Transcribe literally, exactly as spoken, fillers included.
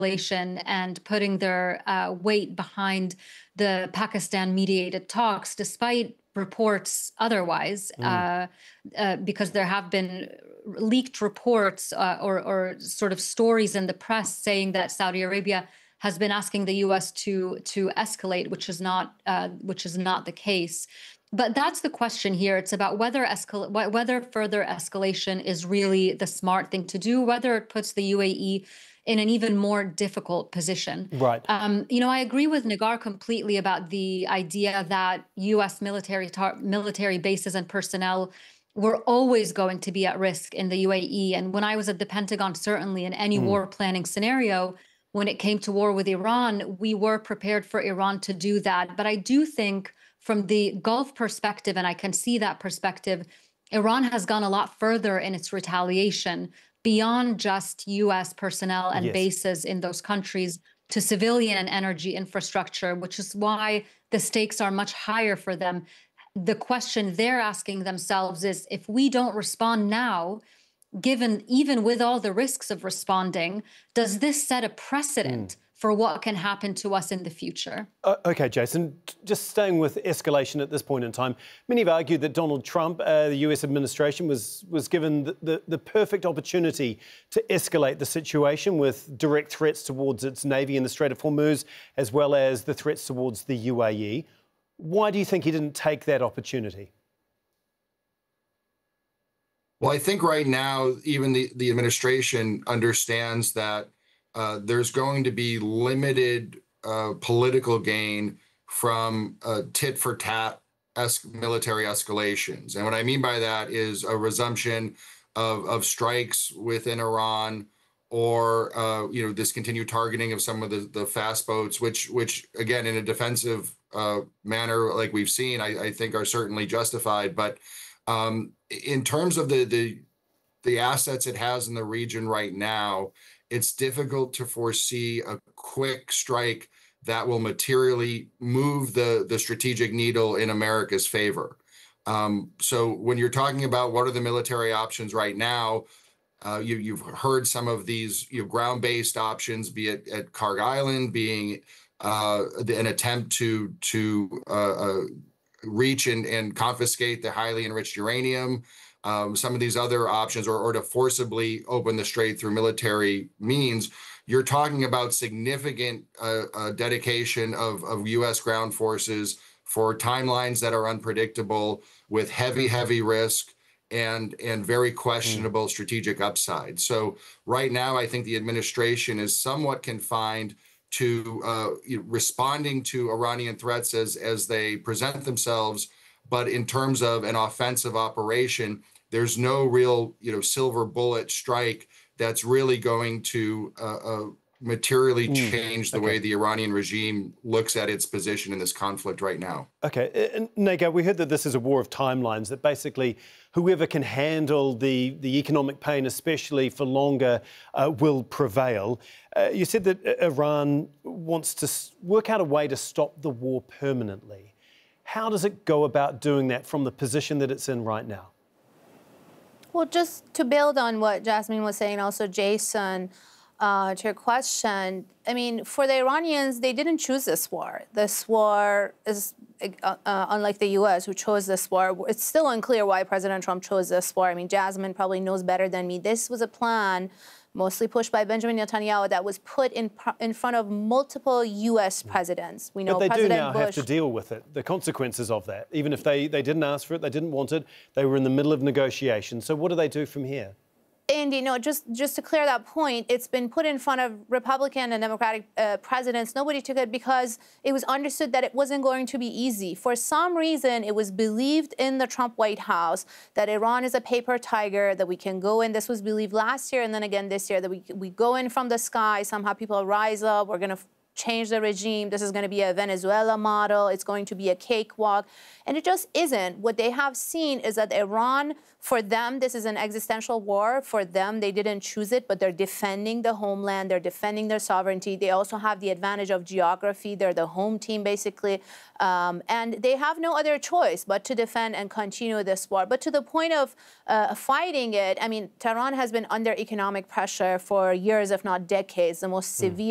escalation and putting their uh, weight behind the Pakistan-mediated talks, despite reports otherwise, Mm. uh, uh, because there have been leaked reports uh, or, or sort of stories in the press saying that Saudi Arabia has been asking the U S to to escalate, which is not uh, which is not the case. But that's the question here. It's about whether escal- wh- whether further escalation is really the smart thing to do, whether it puts the U A E in an even more difficult position. Right. Um, you know, I agree with Nagar completely about the idea that U S military tar- military bases and personnel were always going to be at risk in the U A E. And when I was at the Pentagon, certainly in any Mm. war planning scenario, when it came to war with Iran, we were prepared for Iran to do that. But I do think from the Gulf perspective, and I can see that perspective, Iran has gone a lot further in its retaliation beyond just U S personnel and Yes. bases in those countries to civilian and energy infrastructure, which is why the stakes are much higher for them. The question they're asking themselves is, if we don't respond now, given even with all the risks of responding, does this set a Mm. precedent for what can happen to us in the future? Uh, OK, Jason, t- just staying with escalation at this point in time, many have argued that Donald Trump, uh, the U S administration, was, was given the, the, the perfect opportunity to escalate the situation with direct threats towards its navy in the Strait of Hormuz, as well as the threats towards the U A E. Why do you think he didn't take that opportunity? Well, I think right now, even the, the administration understands that uh, there's going to be limited uh, political gain from uh, tit for tat es- military escalations. And what I mean by that is a resumption of, of strikes within Iran, or uh, you know, this continued targeting of some of the, the fast boats, which which again, in a defensive uh, manner like we've seen, I, I think are certainly justified. But um, in terms of the the the assets it has in the region right now, it's difficult to foresee a quick strike that will materially move the, the strategic needle in America's favor. Um, so when you're talking about what are the military options right now, uh, you, you've heard some of these, you know, ground-based options, be it at Carg Island, being uh, an attempt to to uh, uh, reach and, and confiscate the highly enriched uranium, um, some of these other options, or, or to forcibly open the strait through military means. You're talking about significant uh, uh, dedication of, of U S ground forces for timelines that are unpredictable, with heavy, heavy risk and and very Mm. questionable strategic upside. So right now, I think the administration is somewhat confined to uh, you know, responding to Iranian threats as as they present themselves. But in terms of an offensive operation, there's no real, you know, silver bullet strike that's really going to uh, uh, materially Mm. change the OK. way the Iranian regime looks at its position in this conflict right now. OK. And Nagar, we heard that this is a war of timelines, that basically whoever can handle the, the economic pain, especially for longer, uh, will prevail. Uh, you said that Iran wants to s- work out a way to stop the war permanently. How does it go about doing that from the position that it's in right now? Well, just to build on what Jasmine was saying, also Jason, uh, to your question, I mean, for the Iranians, they didn't choose this war. This war is, uh, uh, unlike the U S, who chose this war. It's still unclear why President Trump chose this war. I mean, Jasmine probably knows better than me. This was a plan mostly pushed by Benjamin Netanyahu that was put in in front of multiple U S presidents. We know But they President do now Bush have to deal with it, the consequences of that. Even if they, they didn't ask for it, they didn't want it, they were in the middle of negotiations. So what do they do from here? And, you know, just, just to clear that point, it's been put in front of Republican and Democratic uh, presidents. Nobody took it because it was understood that it wasn't going to be easy. For some reason, it was believed in the Trump White House that Iran is a paper tiger, that we can go in. This was believed last year and then again this year, that we, we go in from the sky. Somehow people rise up. We're going to change the regime. This is going to be a Venezuela model. It's going to be a cakewalk. And it just isn't. What they have seen is that Iran, for them, this is an existential war. For them, they didn't choose it, but they're defending the homeland. They're defending their sovereignty. They also have the advantage of geography. They're the home team, basically. Um, and they have no other choice but to defend and continue this war. But to the point of uh, fighting it, I mean, Tehran has been under economic pressure for years, if not decades, the most severe